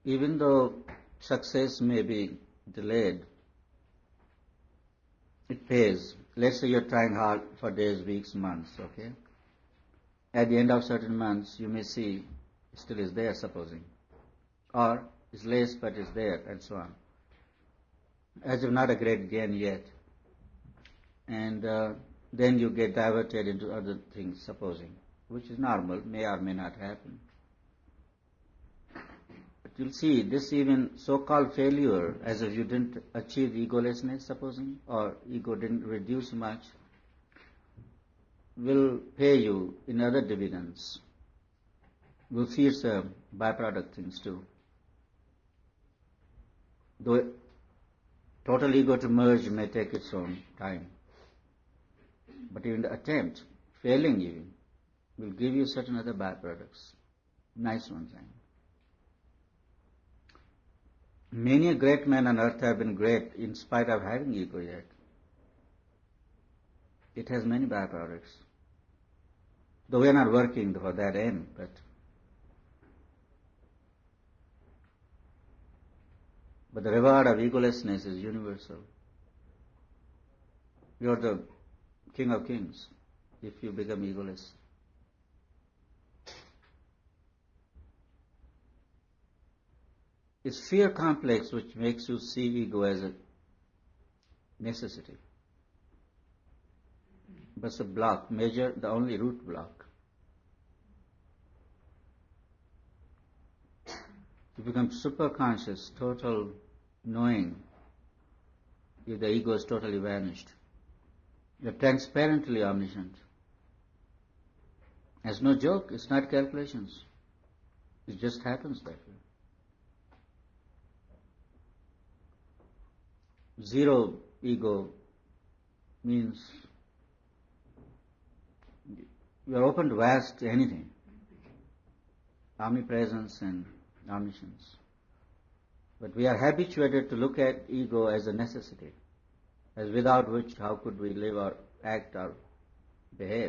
even though success may be delayed, it pays. Let's say you're trying hard for days, weeks, months, okay? At the end of certain months, you may see it still is there, supposing. Or it's less, but it's there, and so on. As if not a great gain yet. And then you get diverted into other things, supposing, which is normal, may or may not happen. But you'll see, this even so-called failure, as if you didn't achieve egolessness, supposing, or ego didn't reduce much, will pay you in other dividends, will feed byproduct things too. Though total ego to merge may take its own time. But even the attempt, failing even, will give you certain other byproducts. Nice ones. Many a great men on earth have been great in spite of having ego yet. It has many byproducts. Though we are not working for that end, but the reward of egolessness is universal. You are the King of Kings if you become egoless. It's fear complex which makes you see ego as a necessity. But it's a block, the only root block. You become super conscious, total knowing, if the ego is totally vanished. You're transparently omniscient. It's no joke, it's not calculations. It just happens that way. Zero ego means you are open to vast anything. Omnipresence and omniscience. But we are habituated to look at ego as a necessity, as without which how could we live or act or behave.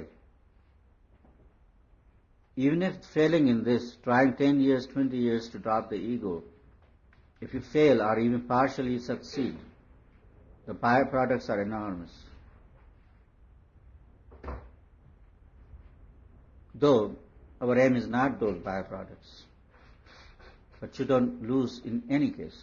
Even if failing in this, trying 10 years, 20 years to drop the ego, if you fail or even partially succeed, the byproducts are enormous. Though our aim is not those byproducts, but you don't lose in any case.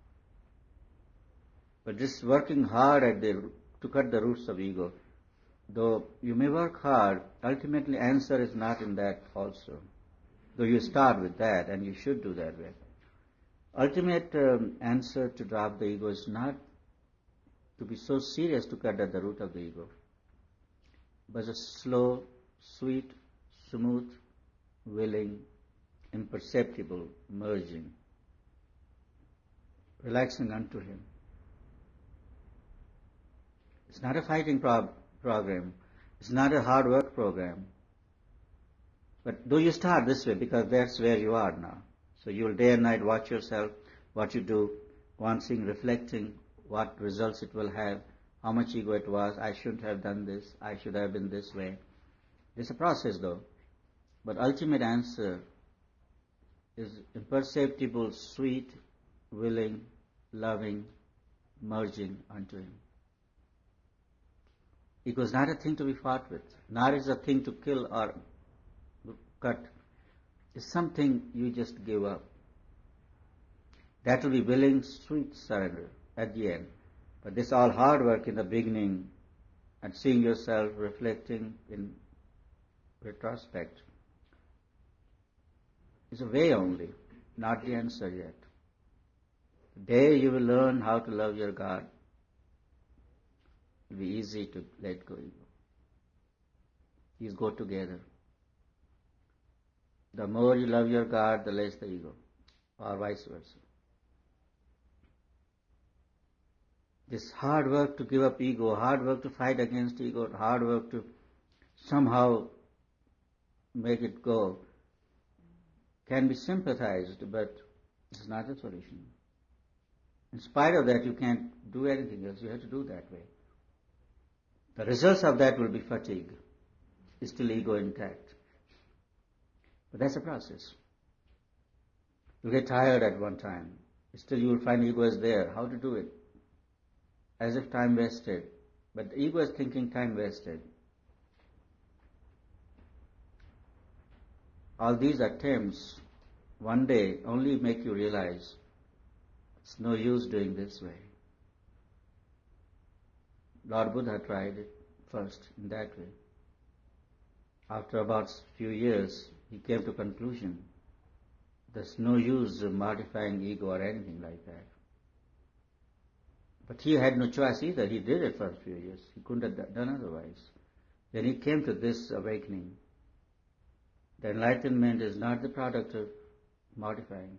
But just working hard to cut the roots of ego, though you may work hard, ultimately answer is not in that also. Though you start with that, and you should do that way. Ultimate answer to drop the ego is not to be so serious to cut at the root of the ego, but a slow, sweet, smooth, willing, imperceptible merging, relaxing unto Him. It's not a fighting program. It's not a hard work program. But though you start this way, because that's where you are now. So you'll day and night watch yourself, what you do, once reflecting what results it will have, how much ego it was, I shouldn't have done this, I should have been this way. It's a process though. But ultimate answer is imperceptible, sweet, willing, loving, merging unto Him. Ego is not a thing to be fought with, nor is a thing to kill or cut. It's something you just give up. That will be willing, sweet surrender at the end. But this all hard work in the beginning and seeing yourself, reflecting in retrospect is a way only, not the answer yet. The day you will learn how to love your God, it will be easy to let go ego. These go together. The more you love your God, the less the ego, or vice versa. This hard work to give up ego, hard work to fight against ego, hard work to somehow make it go, can be sympathized, but it's not a solution. In spite of that, you can't do anything else. You have to do that way. The results of that will be fatigue. It's still ego intact. But that's a process. You get tired at one time. Still you will find ego is there. How to do it? As if time wasted. But the ego is thinking time wasted. All these attempts one day only make you realize it's no use doing this way. Lord Buddha tried it first in that way. After about few years, he came to conclusion there's no use of modifying ego or anything like that. But he had no choice either. He did it for a few years. He couldn't have done otherwise. Then he came to this awakening. The enlightenment is not the product of modifying.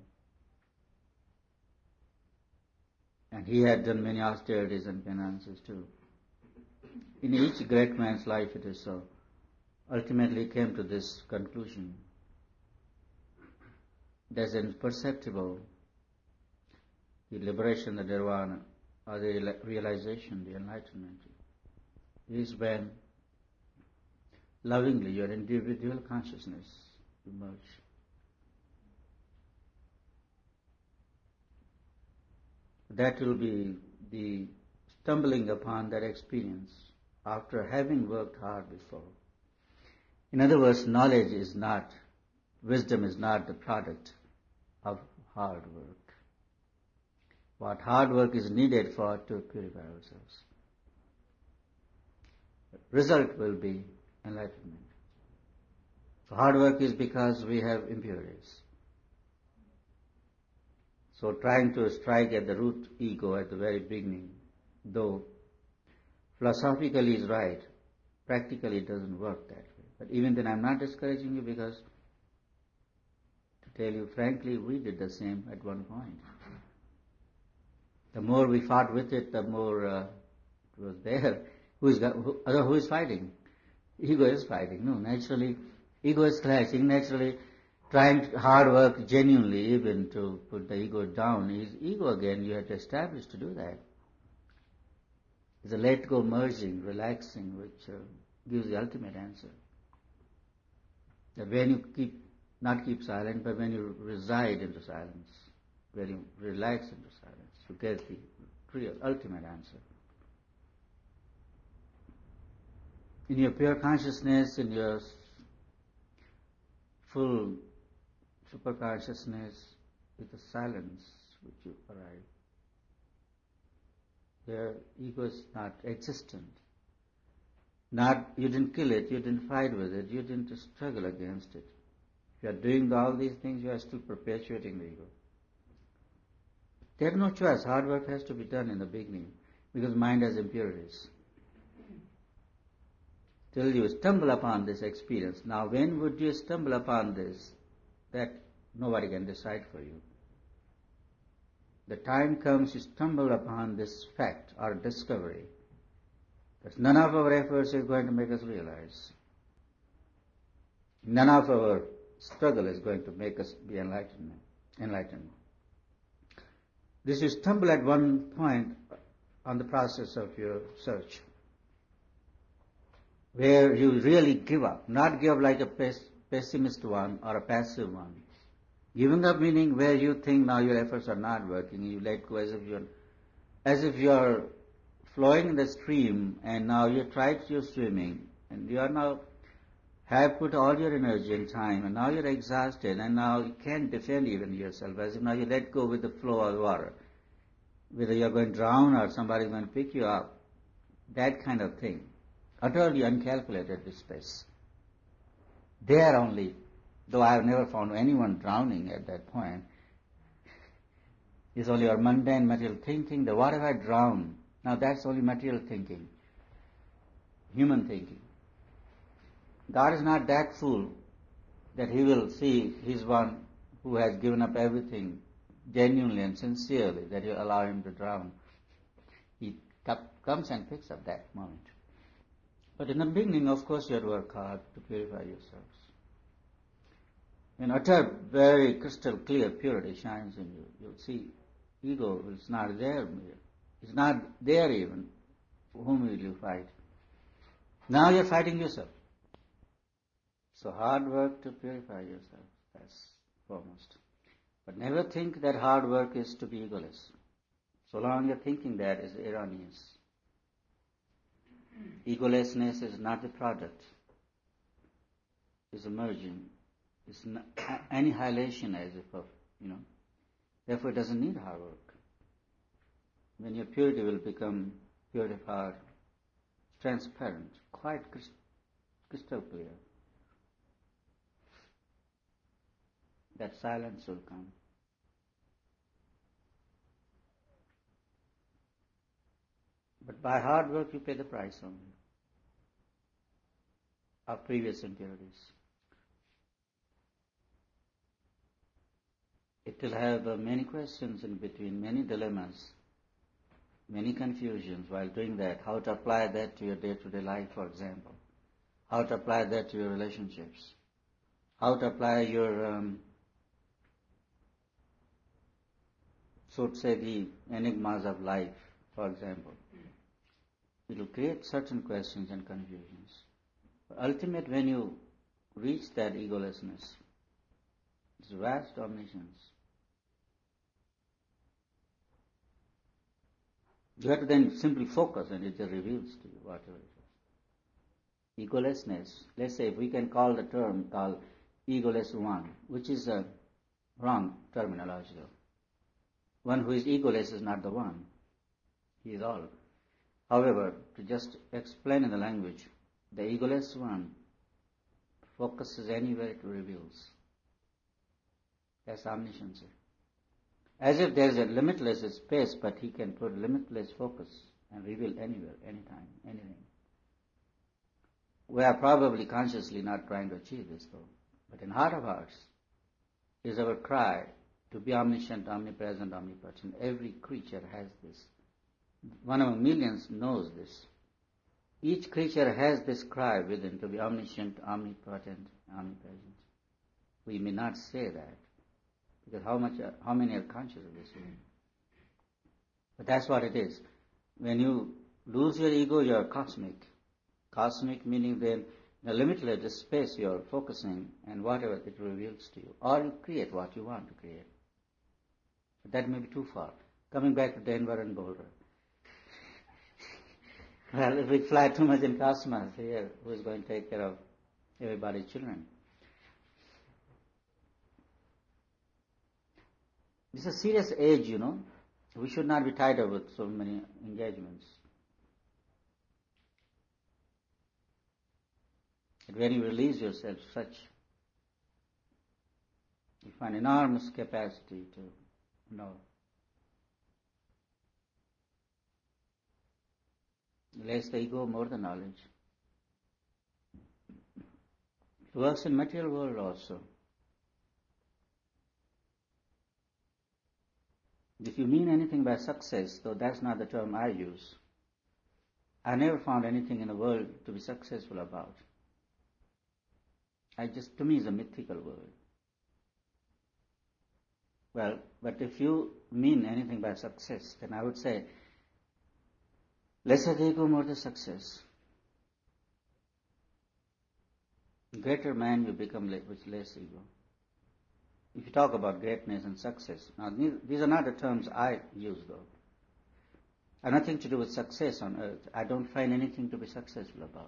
And he had done many austerities and penances too. In each great man's life it is so. Ultimately he came to this conclusion. There's imperceptible, the liberation, the nirvana, or the realization, the enlightenment, is when lovingly your individual consciousness emerges. That will be the stumbling upon that experience after having worked hard before. In other words, knowledge is not, wisdom is not the product of hard work. What hard work is needed for to purify ourselves. The result will be enlightenment. So hard work is because we have impurities. So trying to strike at the root ego at the very beginning, though philosophically is right, practically it doesn't work that way. But even then I'm not discouraging you because, to tell you frankly, we did the same at one point. The more we fought with it, the more it was there. Who is fighting? Ego is fighting. No, naturally, ego is clashing. Naturally, trying hard work genuinely even to put the ego down is ego again. You have to establish to do that. It's a let go merging, relaxing, which gives the ultimate answer. That when you not keep silent, but when you reside into silence, when you relax into silence, you get the real ultimate answer. In your pure consciousness, in your full super consciousness, with the silence which you arrive, their ego is not existent. You didn't kill it, you didn't fight with it, you didn't struggle against it. If you are doing all these things, you are still perpetuating the ego. There's no choice. Hard work has to be done in the beginning because mind has impurities. Till you stumble upon this experience. Now, when would you stumble upon this? That nobody can decide for you. The time comes you stumble upon this fact or discovery that none of our efforts is going to make us realize. None of our struggle is going to make us be enlightened. This you stumble at one point on the process of your search, where you really give up, not give up like a pessimist one or a passive one. Giving up meaning where you think now your efforts are not working, you let go as if you are flowing in the stream and now you tried your swimming and you are now have put all your energy and time and now you're exhausted and now you can't defend even yourself, as if now you let go with the flow of water. Whether you're going to drown or somebody's going to pick you up, that kind of thing. Utterly uncalculated distress. There only, though I have never found anyone drowning at that point, is only our mundane material thinking, that what if I drown? Now that's only material thinking, human thinking. God is not that fool that he will see he's one who has given up everything genuinely and sincerely, that you allow him to drown. He comes and picks up that moment. But in the beginning, of course, you have to work hard to purify yourselves. When utter, very crystal clear purity shines in you, you'll see ego is not there. It's not there even. For whom will you fight? Now you're fighting yourself. So hard work to purify yourself, that's foremost. But never think that hard work is to be egoless. So long you're thinking that is erroneous. Egolessness is not the product. It's emerging. It's not, annihilation as if of, Therefore it doesn't need hard work. Then your purity will become purity of heart, transparent, quite crystal clear. That silence will come. But by hard work you pay the price only of previous impurities. It will have many questions in between, many dilemmas, many confusions while doing that. How to apply that to your day-to-day life, for example. How to apply that to your relationships. How to apply your, so to say, the enigmas of life, for example. It will create certain questions and confusions. But ultimately, when you reach that egolessness, it's vast omniscience. You have to then simply focus and it just reveals to you whatever it is. Egolessness, let's say if we can call the term called egoless one, which is a wrong terminology. One who is egoless is not the one. He is all. However, to just explain in the language, the egoless one focuses anywhere it reveals. That's omniscience. As if there is a limitless space, but he can put limitless focus and reveal anywhere, anytime, anything. We are probably consciously not trying to achieve this though. But in heart of hearts is our cry to be omniscient, omnipresent, omnipotent. Every creature has this. One among millions knows this. Each creature has this cry within to be omniscient, omnipotent, omnipresent. We may not say that because how many are conscious of this? But that's what it is. When you lose your ego, you are cosmic. Cosmic meaning then in a limitless space you are focusing and whatever it reveals to you. Or you create what you want to create. But that may be too far. Coming back to Denver and Boulder. Well, if we fly too much in cosmos here, who is going to take care of everybody's children? This is a serious age, We should not be tied up with so many engagements. But when you release yourself such, you find enormous capacity to know. Less the ego, more the knowledge. It works in material world also. If you mean anything by success, though that's not the term I use, I never found anything in the world to be successful about. To me, it's a mythical world. Well, but if you mean anything by success, then I would say, lesser the ego, more the success. Greater man you become with less ego. If you talk about greatness and success, now these are not the terms I use though. I have nothing to do with success on earth. I don't find anything to be successful about.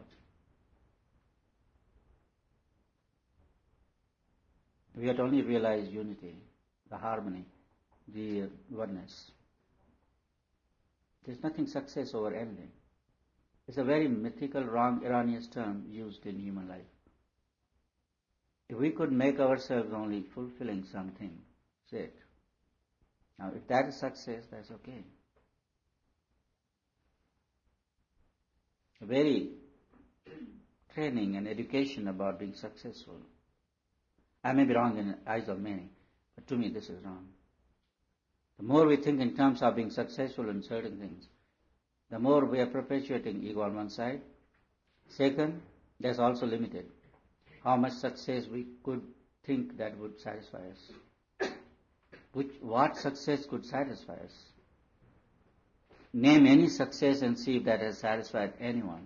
We have to only realize unity, the harmony, the oneness. There's nothing success over anything. It's a very mythical, wrong, erroneous term used in human life. If we could make ourselves only fulfilling something, say it. Now, if that is success, that's okay. A very training and education about being successful. I may be wrong in the eyes of many, but to me this is wrong. The more we think in terms of being successful in certain things, the more we are perpetuating ego on one side. Second, that's also limited. How much success we could think that would satisfy us. What success could satisfy us? Name any success and see if that has satisfied anyone.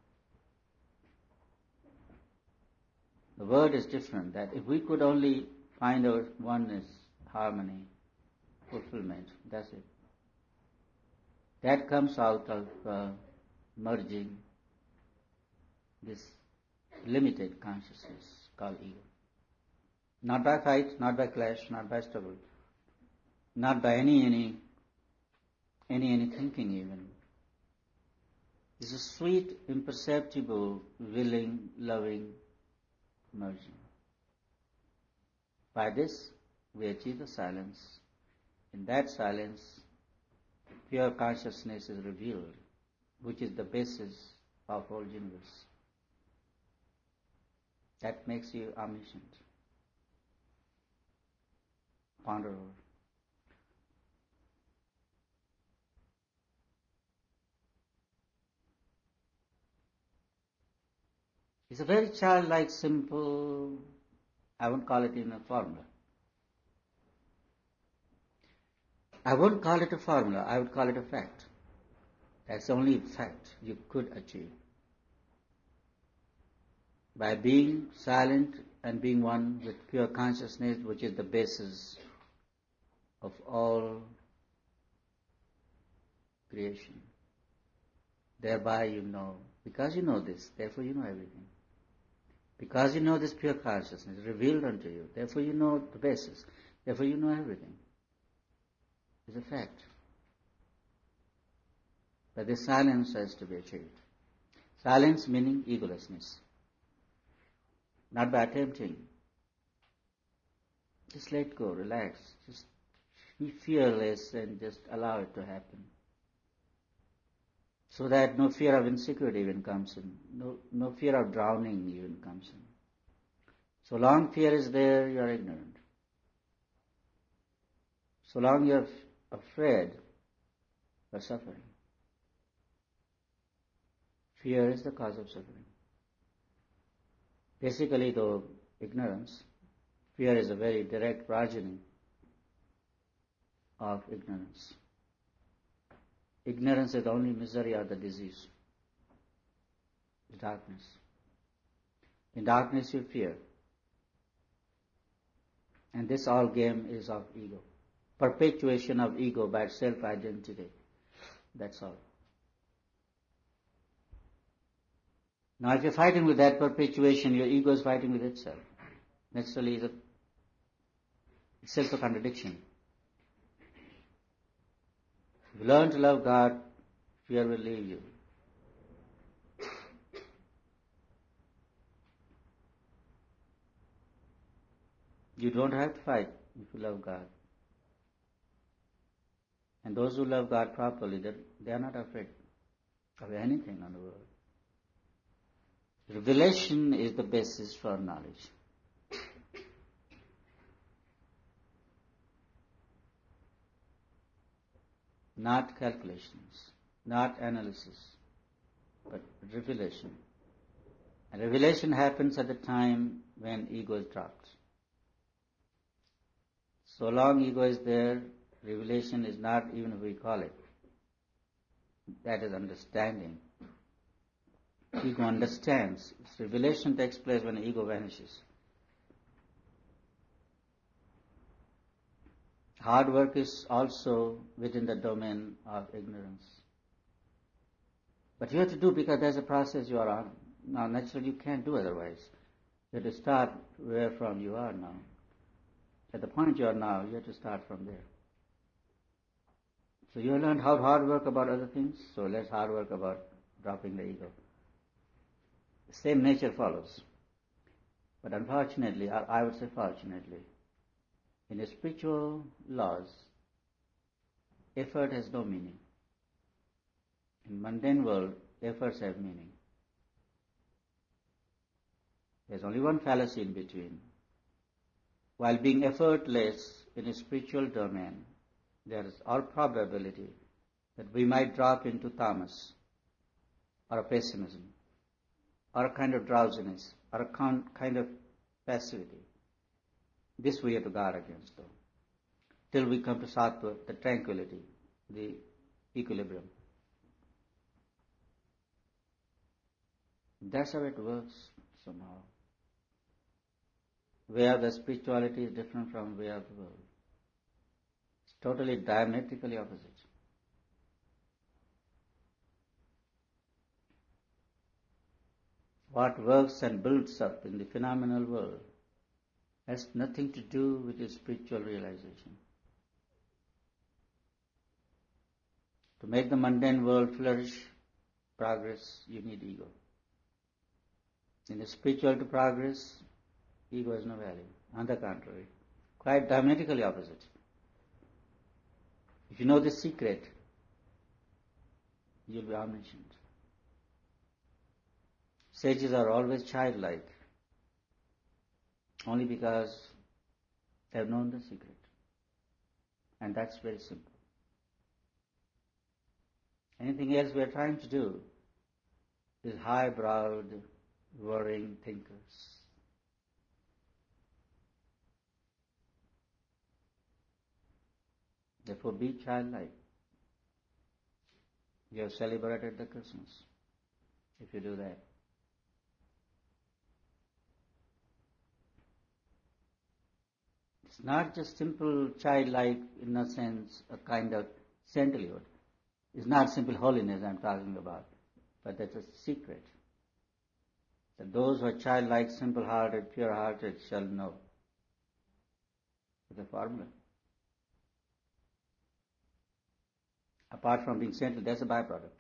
The word is different, that if we could only find our oneness, harmony, fulfillment. That's it. That comes out of merging this limited consciousness called ego. Not by fight, not by clash, not by struggle, not by any thinking even. It's a sweet, imperceptible, willing, loving merging. By this, we achieve the silence. In that silence, pure consciousness is revealed, which is the basis of whole universe. That makes you omniscient. Ponder over. It's a very childlike, simple, I won't call it in a formula. I won't call it a formula, I would call it a fact. That's the only fact you could achieve. By being silent and being one with pure consciousness, which is the basis of all creation. Thereby you know, because you know this, therefore you know everything. Because you know this pure consciousness revealed unto you, therefore you know the basis, therefore you know everything. It's a fact. But this silence has to be achieved. Silence meaning egolessness. Not by attempting. Just let go, relax. Just be fearless and just allow it to happen. So that no fear of insecurity even comes in. No fear of drowning even comes in. So long fear is there, you are ignorant. So long you are afraid, you are suffering. Fear is the cause of suffering. Basically, though ignorance, fear is a very direct progeny of ignorance. Ignorance is the only misery or the disease. The darkness. In darkness you fear. And this all game is of ego. Perpetuation of ego by self-identity. That's all. Now if you're fighting with that perpetuation, your ego is fighting with itself. Naturally, it's itself a contradiction. If you learn to love God, fear will leave you. You don't have to fight if you love God. And those who love God properly, they are not afraid of anything in the world. Revelation is the basis for knowledge. Not calculations, not analysis, but revelation. And revelation happens at the time when ego is dropped. So long ego is there, revelation is not even what we call it. That is understanding. Ego understands. Revelation takes place when ego vanishes. Hard work is also within the domain of ignorance. But you have to do because there's a process you are on. Now naturally you can't do otherwise. You have to start where from you are now. At the point you are now, you have to start from there. So you have learned how hard work about other things, so let's hard work about dropping the ego. The same nature follows. But unfortunately, or I would say fortunately, in the spiritual laws, effort has no meaning. In mundane world, efforts have meaning. There's only one fallacy in between. While being effortless in a spiritual domain, there is all probability that we might drop into tamas, or a pessimism, or a kind of drowsiness, or a kind of passivity. This we have to guard against, though, till we come to sattva, the tranquility, the equilibrium. That's how it works somehow. way of the spirituality is different from way of the world. It's totally diametrically opposite. What works and builds up in the phenomenal world has nothing to do with the spiritual realization. To make the mundane world flourish, progress, you need ego. In the spiritual to progress, ego has no value. On the contrary, quite diametrically opposite. If you know the secret, you'll be omniscient. Sages are always childlike, only because they have known the secret. And that's very simple. Anything else we are trying to do is high-browed, worrying thinkers. Therefore, be childlike. You have celebrated the Christmas if you do that. It's not just simple childlike innocence, a kind of saintlyhood. It's not simple holiness I'm talking about, but that's a secret. That those who are childlike, simple-hearted, pure-hearted shall know. It's a formula. Apart from being saintly, that's a byproduct.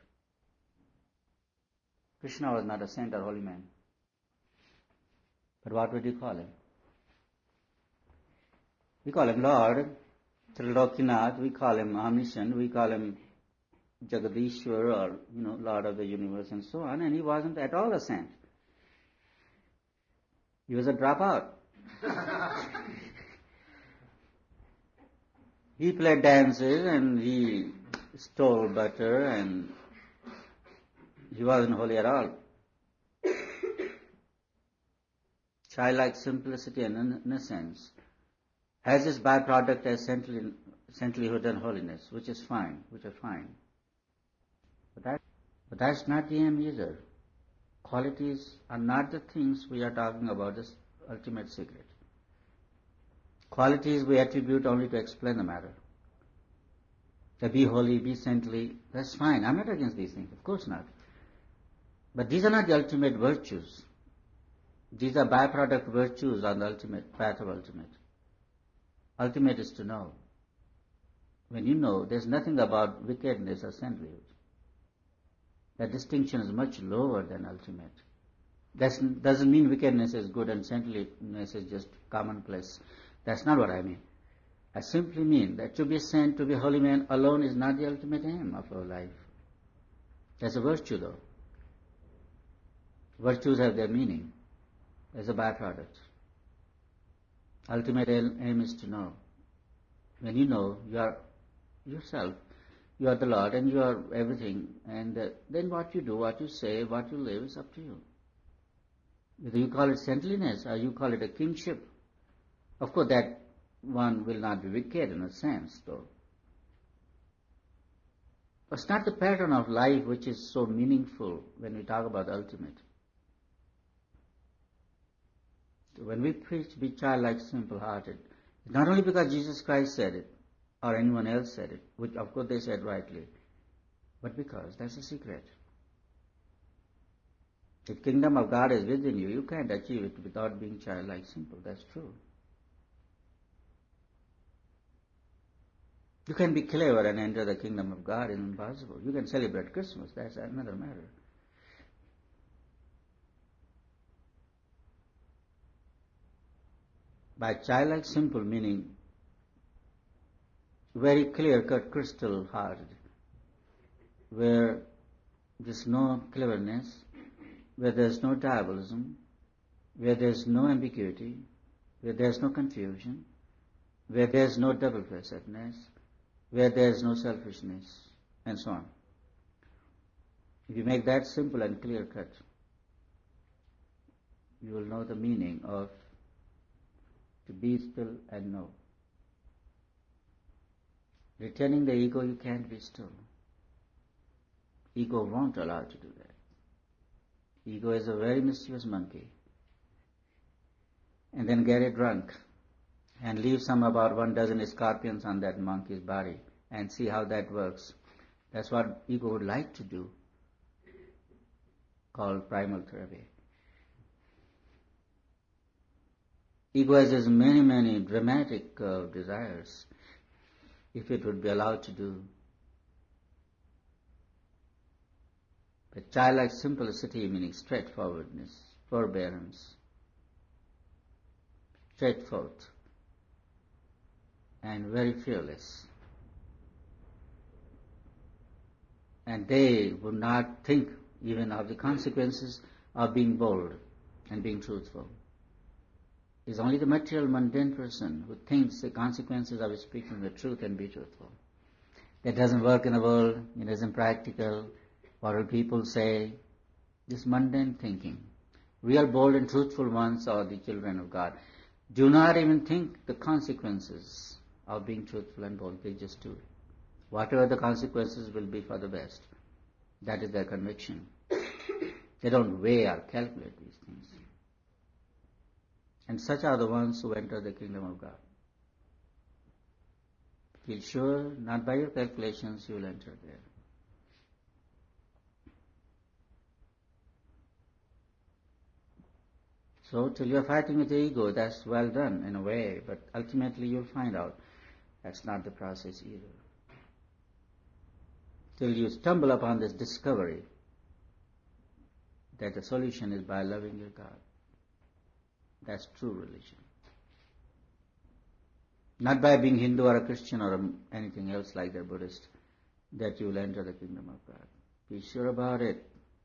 Krishna was not a saint or holy man. But what would you call him? We call him Lord, Trilokinath, we call him omniscient, we call him Jagadishwar or, Lord of the universe and so on, and he wasn't at all a saint. He was a dropout. He played dances and he stole butter and he wasn't holy at all. Childlike simplicity and innocence has its byproduct as saintlyhood and holiness, which are fine. But that's not the aim either. Qualities are not the things we are talking about, this ultimate secret. Qualities we attribute only to explain the matter. To be holy, be saintly, that's fine. I'm not against these things, of course not. But these are not the ultimate virtues. These are byproduct virtues on the ultimate path of ultimate. Ultimate is to know. When you know, there's nothing about wickedness or saintlyhood. That distinction is much lower than ultimate. That doesn't mean wickedness is good and saintliness is just commonplace. That's not what I mean. I simply mean that to be a saint, to be a holy man alone is not the ultimate aim of our life. That's a virtue though. Virtues have their meaning as a byproduct. Ultimate aim is to know. When you know, you are yourself, you are the Lord and you are everything, and then what you do, what you say, what you live is up to you. Whether you call it saintliness or you call it a kingship, of course that one will not be wicked in a sense though. But it's not the pattern of life which is so meaningful when we talk about the ultimate. When we preach, be childlike, simple-hearted, it's not only because Jesus Christ said it, or anyone else said it, which of course they said rightly, but because that's a secret. The kingdom of God is within you. You can't achieve it without being childlike, simple. That's true. You can be clever and enter the kingdom of God. It's impossible. You can celebrate Christmas. That's another matter. By childlike, simple meaning very clear-cut, crystal-hearted, where there's no cleverness, where there's no diabolism, where there's no ambiguity, where there's no confusion, where there's no double-facedness, where there's no selfishness, and so on. If you make that simple and clear-cut, you will know the meaning of to be still and know. Retaining the ego, you can't be still. Ego won't allow you to do that. Ego is a very mischievous monkey. and then get it drunk and leave some about 1 dozen scorpions on that monkey's body and see how that works. That's what ego would like to do, called primal therapy. Ego has many, many dramatic desires, if it would be allowed to do. But childlike simplicity, meaning straightforwardness, forbearance, straightforward, and very fearless. And they would not think even of the consequences of being bold and being truthful. It's only the material, mundane person who thinks the consequences of speaking the truth and be truthful. That doesn't work in the world, it isn't practical. What will people say? This mundane thinking. Real bold and truthful ones are the children of God. Do not even think the consequences of being truthful and bold. They just do it. Whatever the consequences will be for the best. That is their conviction. They don't weigh or calculate these things. And such are the ones who enter the kingdom of God. Feel sure, not by your calculations, you will enter there. So, till you are fighting with the ego, that's well done in a way, but ultimately you'll find out that's not the process either. Till you stumble upon this discovery that the solution is by loving your God. That's true religion. Not by being Hindu or a Christian or anything else like the Buddhist, that you will enter the kingdom of God. Be sure about it.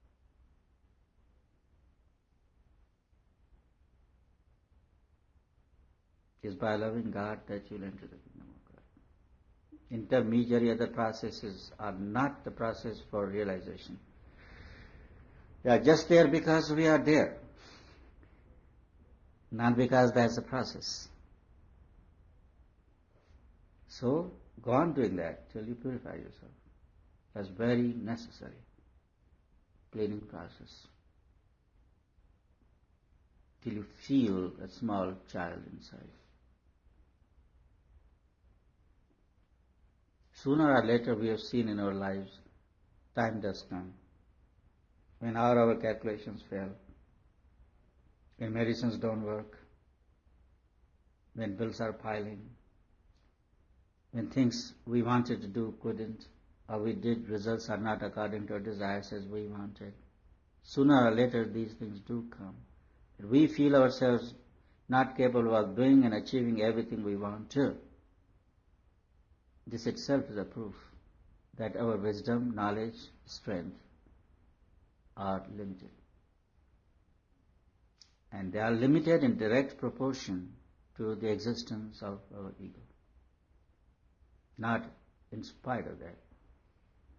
It is by loving God that you will enter the kingdom of God. Intermediary other processes are not the process for realization. They are just there because we are there. Not because that's the process. So, go on doing that till you purify yourself. That's very necessary. Cleaning process. Till you feel a small child inside. Sooner or later we have seen in our lives, time does come. When our calculations fail, when medicines don't work, when bills are piling, when things we wanted to do couldn't, or we did, results are not according to our desires as we wanted. Sooner or later these things do come. We feel ourselves not capable of doing and achieving everything we want to. This itself is a proof that our wisdom, knowledge, strength are limited. And they are limited in direct proportion to the existence of our ego. Not in spite of that.